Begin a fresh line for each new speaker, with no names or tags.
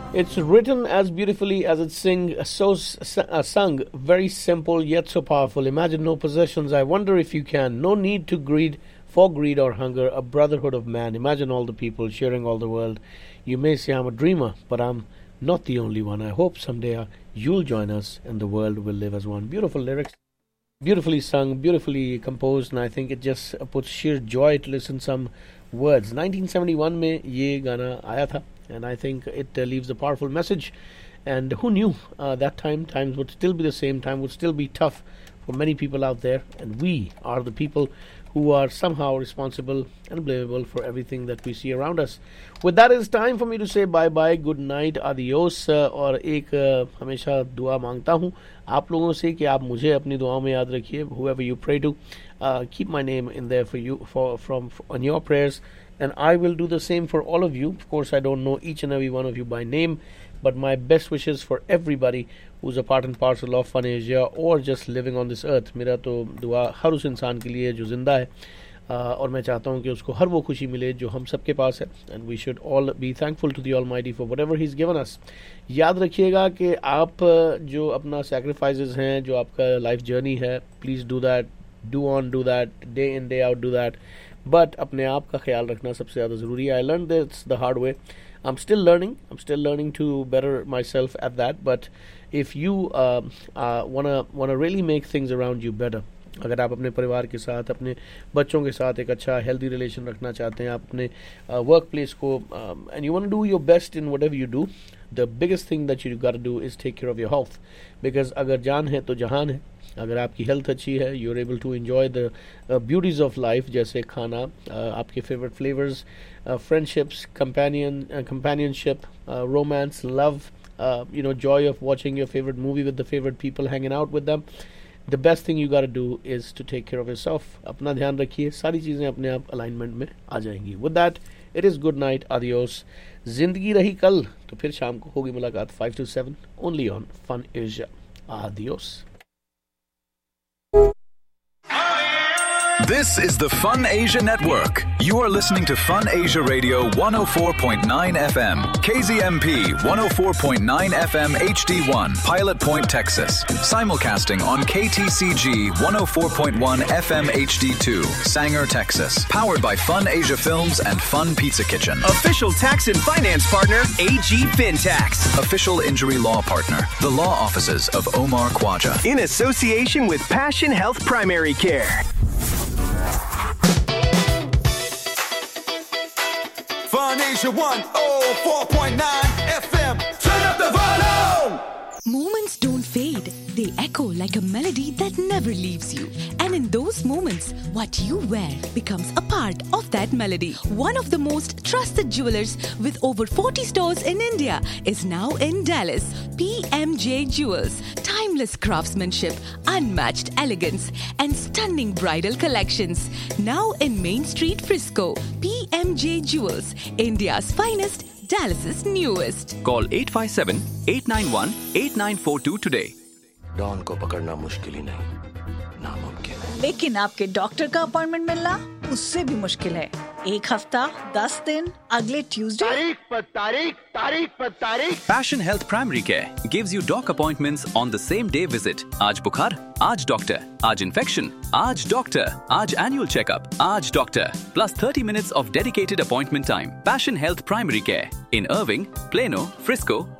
It's written as beautifully as it's sung. Very simple yet so powerful. Imagine no possessions. I wonder if you can. No need to greed for greed or hunger. A brotherhood of man. Imagine all the people sharing all the world. You may say I'm a dreamer, but I'm not the only one. I hope someday you'll join us and the world will live as one. Beautiful lyrics. Beautifully sung, beautifully composed, and I think it just puts sheer joy to listen some words. 1971 में ये गाना आया था, and I think it leaves a powerful message. And who knew that times would still be the same, time would still be tough for many people out there, and we are the people who are somehow responsible and blamable for everything that we see around us. With that, it's time for me to say bye-bye, good night, adios, और एक हमेशा दुआ मांगता हूँ आप लोगों से कि आप मुझे अपनी दुआओं में याद रखिए. Whoever you pray to, keep my name in there for you, on your prayers, and I will do the same for all of you. Of course, I don't know each and every one of you by name, but my best wishes for everybody who's a part and parcel of Fun Asia or just living on this earth. मेरा तो दुआ हर उस इंसान के लिए जो जिंदा है, और मैं चाहता हूँ कि उसको हर वो खुशी मिले जो हम सबके पास है. And we should all be thankful to the Almighty for whatever He's given us. याद रखिएगा कि आप जो अपना sacrifices हैं, जो आपका life journey है, please do that, do that, day in day out do that. But अपने आप का ख्याल रखना सबसे ज़्यादा ज़रूरी है. I learned this the hard way. I'm still learning to better myself at that. But if you wanna really make things around you better, अगर आप अपने परिवार के साथ, अपने बच्चों के साथ एक अच्छा हेल्दी रिलेशन रखना चाहते हैं, आप अपने वर्क प्लेस को, and you want to do your best in whatever you do, the biggest thing that you got to do is take care of your health. Because अगर जान है तो जहान है. अगर आपकी हेल्थ अच्छी है, you're able to enjoy the beauties of life, जैसे खाना, आपके favorite flavors, friendships, companionship, romance, love, joy of watching your favorite movie with the favorite people, hanging out with them. The best thing you got to do is to take care of yourself. अपना ध्यान रखिए, सारी चीज़ें अपने आप alignment में आ जाएंगी. With that, it is good night, adios. जिंदगी रही कल, तो फिर शाम को होगी मुलाकात 5 to 7 only on Fun Asia. Adios.
This is the Fun Asia Network. You are listening to Fun Asia Radio 104.9 FM, KZMP 104.9 FM HD1, Pilot Point, Texas. Simulcasting on KTCG 104.1 FM HD2, Sanger, Texas. Powered by Fun Asia Films and Fun Pizza Kitchen.
Official tax and finance partner, AG FinTax.
Official injury law partner, the law offices of Omar Khwaja.
In association with Passion Health Primary Care.
Fun Asia 104.9 FM. Turn up the volume!
Moments don't fade. They echo like a melody that never leaves you. And in those moments, what you wear becomes a part of that melody. One of the most trusted jewelers with over 40 stores in India is now in Dallas. PMJ Jewels. Timeless craftsmanship, unmatched elegance, and stunning bridal collections. Now in Main Street, Frisco. PMJ Jewels. India's finest, Dallas's newest.
Call 857-891-8942 today.
Don को पकड़ना मुश्किल ही नहीं, नामुमकिन है।
लेकिन आपके doctor का appointment मिलना उससे भी मुश्किल है. 1 हफ्ता, 10 दिन, अगले ट्यूसडे.
तारीख पर तारीख.
Passion Health Primary Care gives you doc appointments on the same day visit. आज बुखार, आज डॉक्टर. आज infection, आज डॉक्टर. आज annual checkup, आज doctor. Plus 30 minutes of dedicated appointment time. Passion Health Primary Care in Irving, Plano, Frisco,